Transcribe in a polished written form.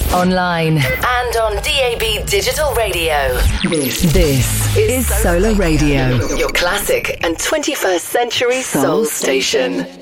online, and on DAB Digital Radio. This is Solar Radio, your classic and 21st century soul station.